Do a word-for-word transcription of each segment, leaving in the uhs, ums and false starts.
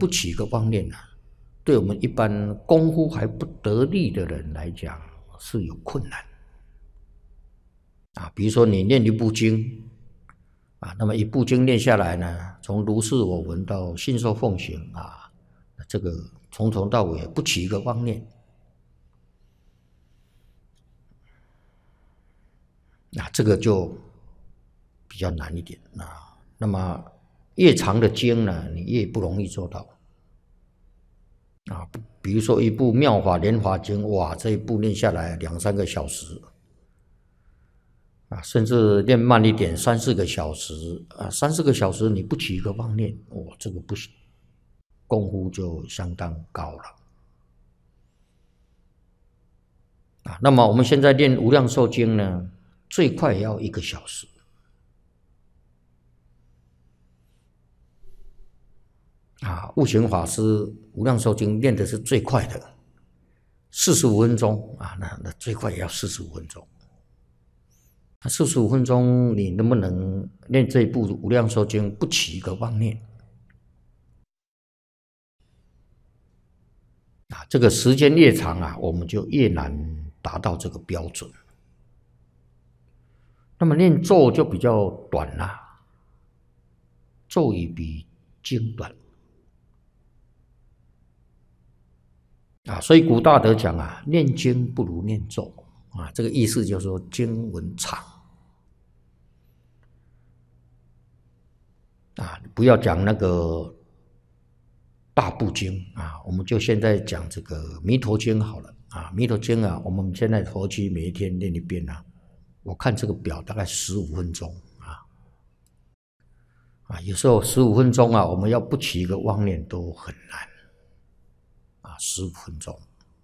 不起一个妄念啊，对我们一般功夫还不得力的人来讲是有困难啊。比如说你念一部经啊，那么一部经念下来呢，从如是我闻到信受奉行啊，这个从头到尾不起一个妄念啊，这个就比较难一点啊。那么越长的经呢，你越不容易做到啊。比如说一部《妙法莲华经》，哇，这一部念下来两三个小时啊，甚至念慢一点三四个小时啊，三四个小时你不起一个妄念，哇，这个不行，功夫就相当高了啊。那么我们现在念《无量寿经》呢，最快要一个小时。啊，悟行法师《无量寿经》念的是最快的，四十五分钟啊，那那最快也要四十五分钟。四十五分钟，你能不能念这一部《无量寿经》不起一个妄念？啊，这个时间越长啊，我们就越难达到这个标准。那么念咒就比较短啦、啊，咒语比经短。啊，所以古大德讲啊，念经不如念咒啊，这个意思就是说经文长啊，不要讲那个大部经啊，我们就现在讲这个弥陀经好了啊，弥陀经啊，我们现在佛期每一天念一遍啊，我看这个表大概十五分钟啊，啊，有时候十五分钟啊，我们要不起一个妄念都很难。啊，十五分钟。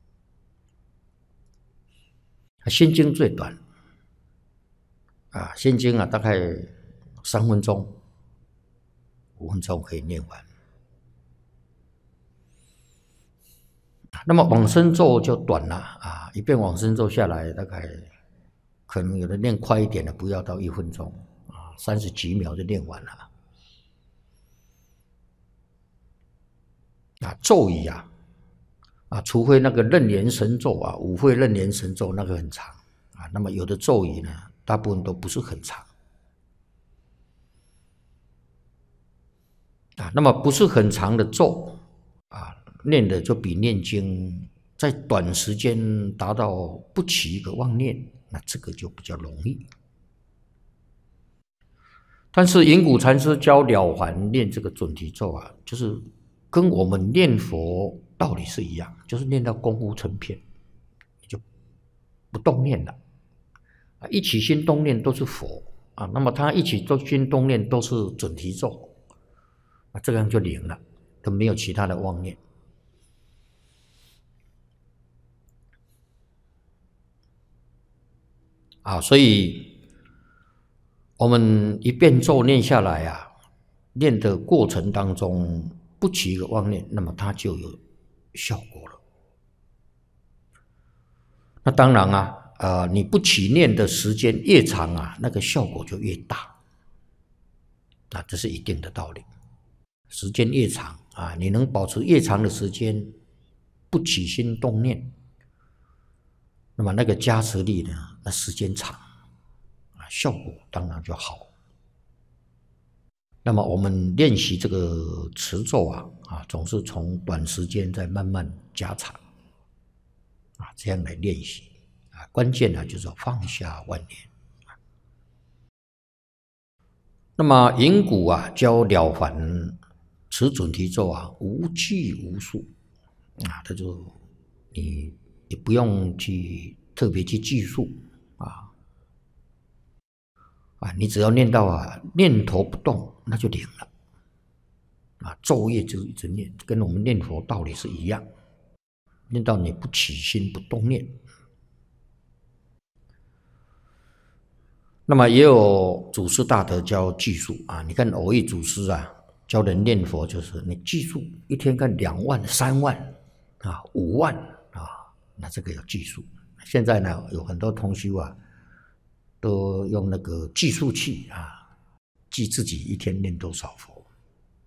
心经最短，啊，心经啊大概三分钟、五分钟可以念完。那么往生咒就短了啊，一遍往生咒下来，大概可能有的念快一点的，不要到一分钟啊，三十几秒就念完了。啊，咒语啊。啊，除非那个楞严神咒啊，五会楞严神咒那个很长啊，那么有的咒语呢，大部分都不是很长啊，那么不是很长的咒啊，念的就比念经在短时间达到不起一个妄念，那这个就比较容易。但是云谷禅师教了凡念这个准提咒啊，就是跟我们念佛道理是一样，就是念到功夫成片，你就不动念了。啊，一起心动念都是佛啊，那么他一起心动念都是准提咒，啊，这样就灵了，都没有其他的妄念。啊，所以我们一遍咒念下来啊，念的过程当中不起一个妄念，那么它就有效果了。那当然啊，呃，你不起念的时间越长啊，那个效果就越大。啊，这是一定的道理。时间越长啊，你能保持越长的时间不起心动念，那么那个加持力呢，那时间长啊，效果当然就好。那么我们练习这个持咒啊，啊，总是从短时间再慢慢加长，啊，这样来练习啊。关键呢就是放下万念。那么云谷啊教了凡持准提咒啊，无计无数啊，他就你也不用去特别去计数啊。啊，你只要念到啊，念头不动，那就灵了。啊，昼夜就一直念，跟我们念佛道理是一样。念到你不起心不动念。那么也有祖师大德教计数啊，你看偶益祖师啊，教人念佛就是你计数一天看两万、三万啊、五万啊，那这个有计数。现在呢，有很多同修啊。都用那个计数器啊，计自己一天念多少佛